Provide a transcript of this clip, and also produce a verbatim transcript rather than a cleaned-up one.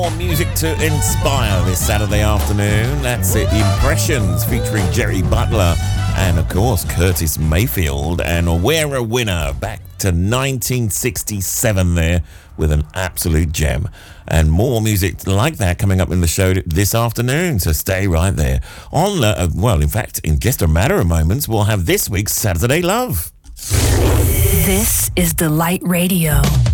more music to inspire this Saturday afternoon. That's it, Impressions featuring Jerry Butler and, of course, Curtis Mayfield. And we're a winner back to nineteen sixty-seven there with an absolute gem. And more music like that coming up in the show this afternoon, so stay right there. On, uh, well, in fact, in just a matter of moments, we'll have this week's Saturday Love. This is Delight Radio.